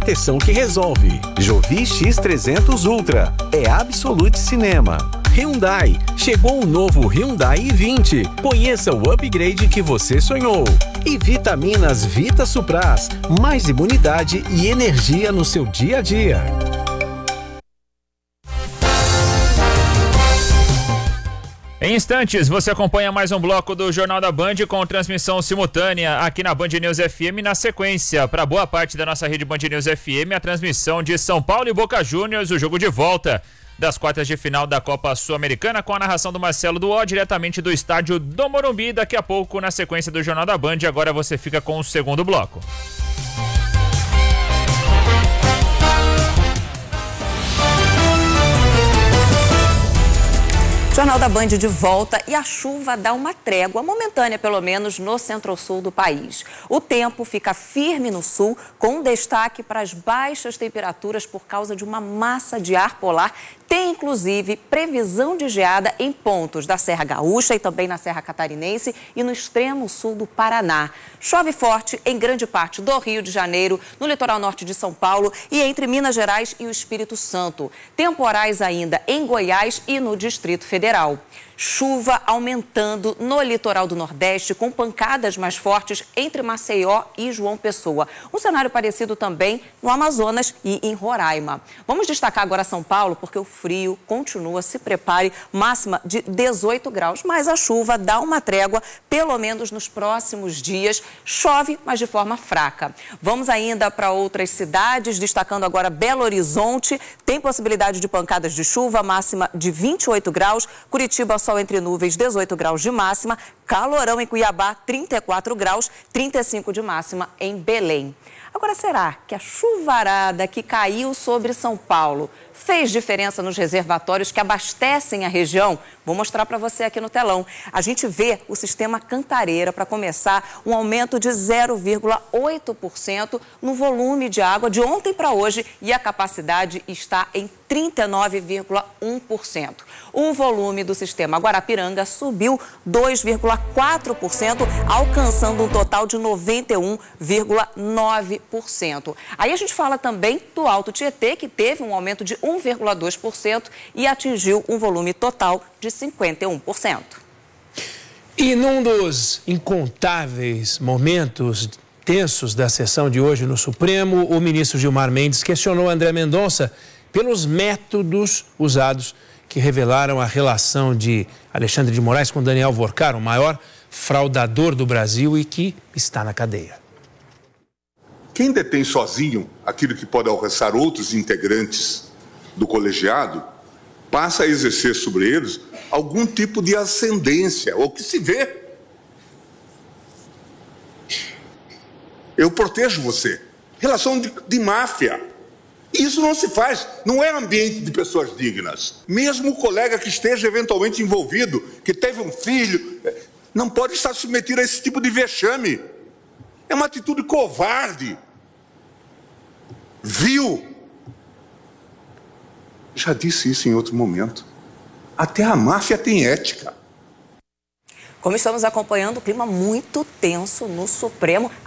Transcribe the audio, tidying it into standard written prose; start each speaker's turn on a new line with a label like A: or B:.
A: proteção que resolve. Jovi X300 Ultra é Absolute Cinema. Hyundai, chegou o novo Hyundai i20. Conheça o upgrade que você sonhou. E Vitaminas Vita Supras, mais imunidade e energia no seu dia a dia.
B: Em instantes, você acompanha mais um bloco do Jornal da Band com transmissão simultânea aqui na Band News FM. Na sequência, para boa parte da nossa rede Band News FM, a transmissão de São Paulo e Boca Juniors, o jogo de volta das quartas de final da Copa Sul-Americana, com a narração do Marcelo Duó, diretamente do estádio do Morumbi. Daqui a pouco, na sequência do Jornal da Band, agora você fica com o segundo bloco.
C: Jornal da Band de volta e a chuva dá uma trégua, momentânea pelo menos, no centro-sul do país. O tempo fica firme no sul, com destaque para as baixas temperaturas por causa de uma massa de ar polar. Tem, inclusive, previsão de geada em pontos da Serra Gaúcha e também na Serra Catarinense e no extremo sul do Paraná. Chove forte em grande parte do Rio de Janeiro, no litoral norte de São Paulo e entre Minas Gerais e o Espírito Santo. Temporais ainda em Goiás e no Distrito Federal. Chuva aumentando no litoral do Nordeste, com pancadas mais fortes entre Maceió e João Pessoa. Um cenário parecido também no Amazonas e em Roraima. Vamos destacar agora São Paulo, porque o frio continua. Se prepare, máxima de 18 graus, mas a chuva dá uma trégua, pelo menos nos próximos dias. Chove, mas de forma fraca. Vamos ainda para outras cidades, destacando agora Belo Horizonte. Tem possibilidade de pancadas de chuva, máxima de 28 graus. Curitiba, sol entre nuvens, 18 graus de máxima. Calorão em Cuiabá, 34 graus, 35 de máxima em Belém. Agora, será que a chuvarada que caiu sobre São Paulo fez diferença nos reservatórios que abastecem a região? Vou mostrar para você aqui no telão. A gente vê o sistema Cantareira, para começar, um aumento de 0,8% no volume de água de ontem para hoje e a capacidade está em 39,1%. O volume do sistema Guarapiranga subiu 2,4%, alcançando um total de 91,9%. Aí a gente fala também do Alto Tietê, que teve um aumento de 1,2% e atingiu um volume total de 51%.
D: E num dos incontáveis momentos tensos da sessão de hoje no Supremo, o ministro Gilmar Mendes questionou André Mendonça pelos métodos usados que revelaram a relação de Alexandre de Moraes com Daniel Vorcar, o maior fraudador do Brasil e que está na cadeia.
E: Quem detém sozinho aquilo que pode alcançar outros integrantes do colegiado, passa a exercer sobre eles algum tipo de ascendência, ou que se vê. Eu protejo você. Relação de máfia. Isso não se faz, não é ambiente de pessoas dignas. Mesmo o colega que esteja eventualmente envolvido, que teve um filho, não pode estar submetido a esse tipo de vexame. É uma atitude covarde. Vil. Já disse isso em outro momento. Até a máfia tem ética.
C: Como estamos acompanhando, o clima muito tenso no Supremo.